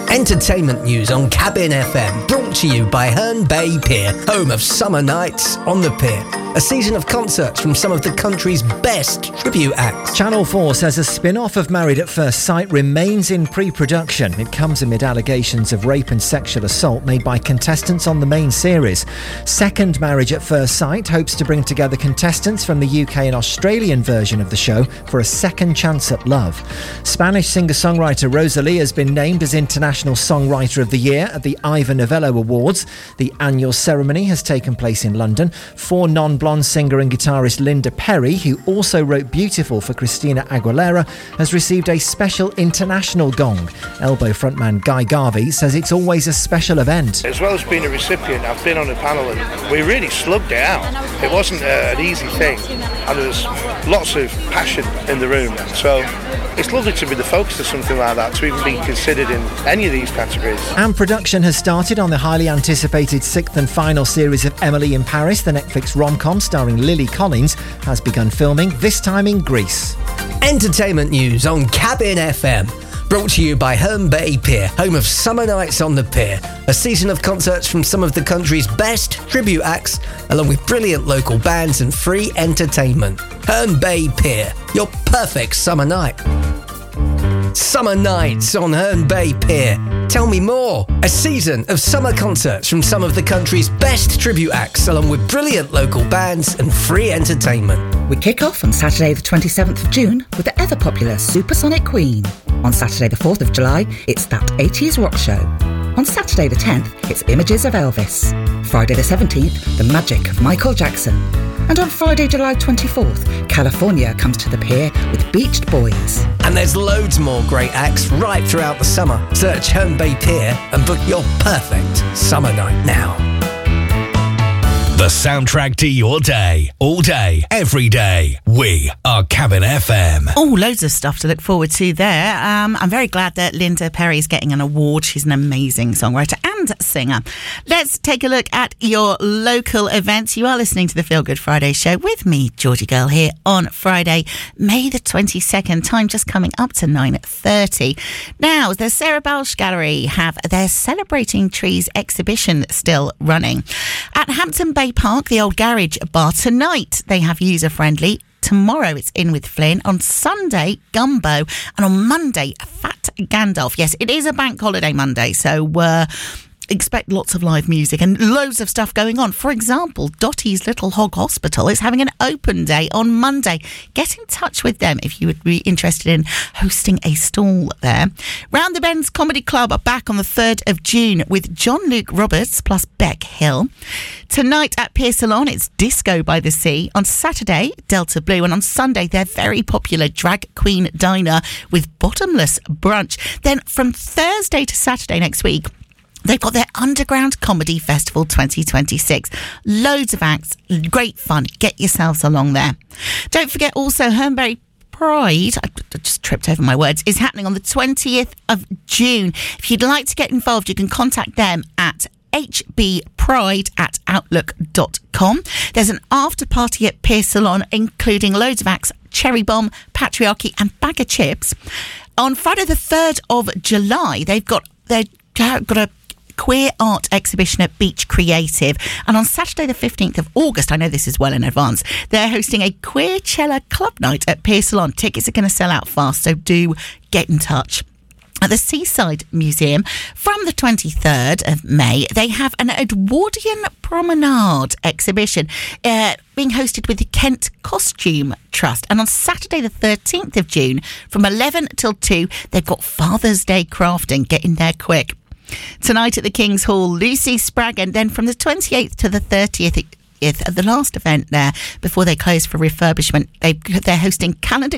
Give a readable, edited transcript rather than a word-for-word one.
Entertainment news on Cabin FM, brought to you by Herne Bay Pier, home of Summer Nights on the Pier. A season of concerts from some of the country's best tribute acts. Channel 4 says a spin-off of Married at First Sight remains in pre-production. It comes amid allegations of rape and sexual assault made by contestants on the main series. Second Marriage at First Sight hopes to bring together contestants from the UK and Australian version of the show for a second chance at love. Spanish singer-songwriter Rosalía has been named as International Songwriter of the Year at the Ivor Novello Awards. The annual ceremony has taken place in London. 4 non-blonde singer and guitarist Linda Perry, who also wrote Beautiful for Christina Aguilera, has received a special international gong. Elbow frontman Guy Garvey says it's always a special event. As well as being a recipient, I've been on a panel and we really slugged it out. It wasn't an easy thing, and there was lots of passion in the room. So it's lovely to be the focus of something like that, to even be considered in any of these categories. And production has started on the highly anticipated 6th and final series of Emily in Paris. The Netflix rom-com starring Lily Collins has begun filming, this time in Greece. Entertainment news on Cabin FM. Brought to you by Herne Bay Pier, home of Summer Nights on the Pier. A season of concerts from some of the country's best tribute acts, along with brilliant local bands and free entertainment. Herne Bay Pier, your perfect summer night. Summer Nights on Herne Bay Pier. Tell me more. A season of summer concerts from some of the country's best tribute acts, along with brilliant local bands and free entertainment. We kick off on Saturday the 27th of June with the ever-popular Supersonic Queen. On Saturday the 4th of July, it's That 80s Rock Show. On Saturday the 10th, it's Images of Elvis. Friday the 17th, The Magic of Michael Jackson. And on Friday, July 24th, California comes to the Pier with Beached Boys. And there's loads more great acts right throughout the summer. Search Herne Bay Pier and book your perfect summer night now. The soundtrack to your day, all day, every day. We are Cabin FM. Oh, loads of stuff to look forward to there. I'm very glad that Linda Perry's getting an award. She's an amazing songwriter and singer. Let's take a look at your local events. You are listening to the Feel Good Friday show with me, Georgie Girl, here on Friday, May the 22nd. Time just coming up to 9:30. Now, the Sarah Balch Gallery have their Celebrating Trees exhibition still running. At Hampton Bay Park, the old garage bar, tonight they have user-friendly. Tomorrow it's In with Flynn. On Sunday, Gumbo. And on Monday, Fat Gandalf. Yes, it is a bank holiday Monday, so expect lots of live music and loads of stuff going on. For example, Dottie's Little Hog Hospital is having an open day on Monday. Get in touch with them if you would be interested in hosting a stall there. Round the Bends Comedy Club are back on the 3rd of June with John Luke Roberts plus Beck Hill. Tonight at Pier Salon, it's Disco by the Sea. On Saturday, Delta Blue. And on Sunday, their very popular Drag Queen Diner with Bottomless Brunch. Then from Thursday to Saturday next week, they've got their Underground Comedy Festival 2026. Loads of acts, great fun. Get yourselves along there. Don't forget also Herne Bay Pride, I just tripped over my words, is happening on the 20th of June. If you'd like to get involved, you can contact them at hbpride@outlook.com. There's an after party at Pier Salon, including loads of acts, Cherry Bomb, Patriarchy and Bag of Chips. On Friday the 3rd of July, they've got a queer art exhibition at Beach Creative. And on Saturday the 15th of August, I know this is well in advance, they're hosting a Queerchella Club Night at Pier Salon. Tickets are going to sell out fast, so do get in touch. At the Seaside Museum, from the 23rd of May, they have an Edwardian Promenade exhibition being hosted with the Kent Costume Trust. And on Saturday the 13th of June, from 11 till 2, they've got Father's Day crafting. Get in there quick. Tonight at the King's Hall, Lucy Spragg, and then from the 28th to the 30th, at the last event there, before they close for refurbishment, they're hosting Calendar